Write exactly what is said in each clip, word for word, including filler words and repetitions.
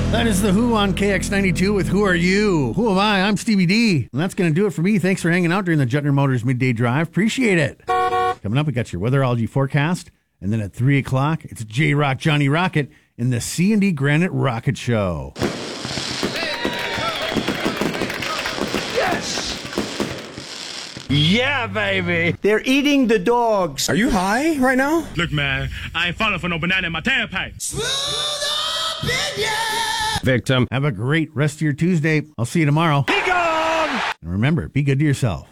That is The Who on K X ninety-two with Who Are You? Who am I? I'm Stevie D. And that's going to do it for me. Thanks for hanging out during the Jutner Motors Midday Drive. Appreciate it. Coming up, we got your weatherology forecast. And then at three o'clock, it's J-Rock Johnny Rocket in the C and D Granite Rocket Show. Yeah, baby. They're eating the dogs. Are you high right now? Look, man, I ain't falling for no banana in my tailpipe. Smooth opinion. Victim. Have a great rest of your Tuesday. I'll see you tomorrow. Be gone. And remember, be good to yourself.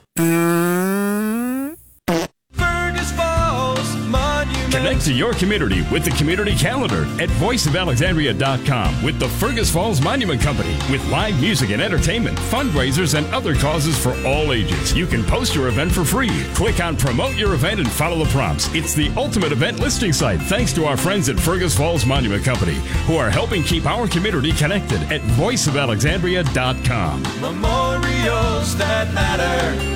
Connect to your community with the Community Calendar at voice of alexandria dot com with the Fergus Falls Monument Company with live music and entertainment, fundraisers, and other causes for all ages. You can post your event for free. Click on Promote Your Event and follow the prompts. It's the ultimate event listing site thanks to our friends at Fergus Falls Monument Company who are helping keep our community connected at voice of alexandria dot com. Memorials that matter.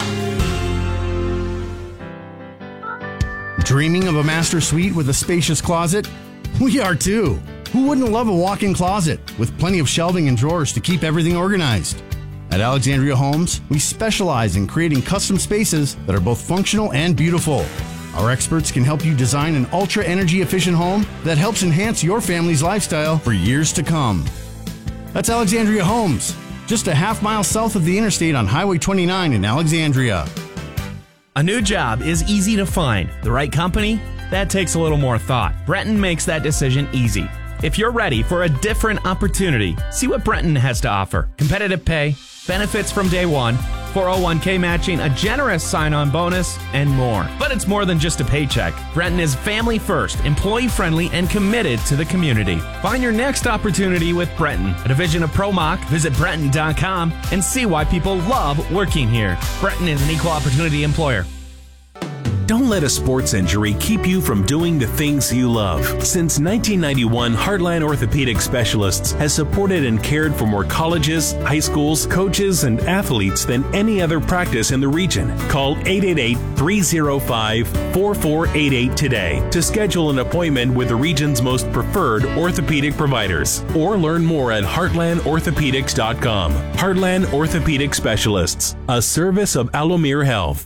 Dreaming of a master suite with a spacious closet? We are too. Who wouldn't love a walk-in closet with plenty of shelving and drawers to keep everything organized? At Alexandria Homes, we specialize in creating custom spaces that are both functional and beautiful. Our experts can help you design an ultra-energy efficient home that helps enhance your family's lifestyle for years to come. That's Alexandria Homes, just a half mile south of the interstate on Highway twenty-nine in Alexandria. A new job is easy to find. The right company? That takes a little more thought. Brenton makes that decision easy. If you're ready for a different opportunity, see what Brenton has to offer. Competitive pay, benefits from day one, four oh one k matching, a generous sign-on bonus, and more. But it's more than just a paycheck. Brenton is family first, employee-friendly, and committed to the community. Find your next opportunity with Brenton, a division of ProMock. Visit Brenton dot com and see why people love working here. Brenton is an equal opportunity employer. Don't let a sports injury keep you from doing the things you love. Since nineteen ninety-one, Heartland Orthopedic Specialists has supported and cared for more colleges, high schools, coaches, and athletes than any other practice in the region. Call eight eight eight, three oh five, four four eight eight today to schedule an appointment with the region's most preferred orthopedic providers. Or learn more at heartland orthopedics dot com. Heartland Orthopedic Specialists, a service of Alomere Health.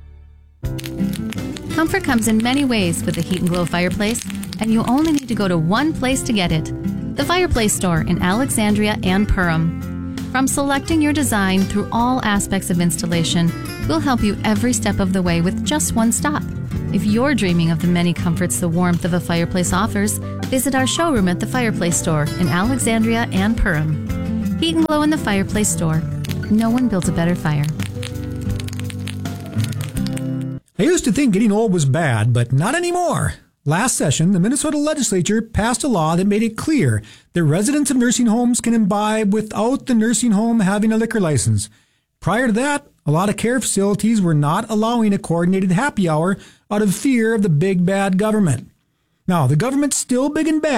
Comfort comes in many ways with the Heat and Glow fireplace, and you only need to go to one place to get it. The Fireplace Store in Alexandria and Perham. From selecting your design through all aspects of installation, we'll help you every step of the way with just one stop. If you're dreaming of the many comforts the warmth of a fireplace offers, visit our showroom at the Fireplace Store in Alexandria and Perham. Heat and Glow in the Fireplace Store. No one builds a better fire. I used to think getting old was bad, but not anymore. Last session, the Minnesota legislature passed a law that made it clear that residents of nursing homes can imbibe without the nursing home having a liquor license. Prior to that, a lot of care facilities were not allowing a coordinated happy hour out of fear of the big bad government. Now, the government's still big and bad.